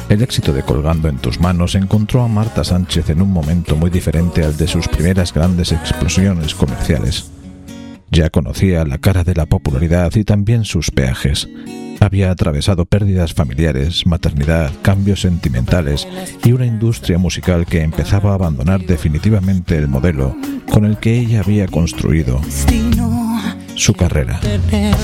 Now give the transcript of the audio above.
El éxito de Colgando en tus manos encontró a Marta Sánchez en un momento muy diferente al de sus primeras grandes explosiones comerciales. Ya conocía la cara de la popularidad y también sus peajes. Había atravesado pérdidas familiares, maternidad, cambios sentimentales y una industria musical que empezaba a abandonar definitivamente el modelo con el que ella había construido su carrera.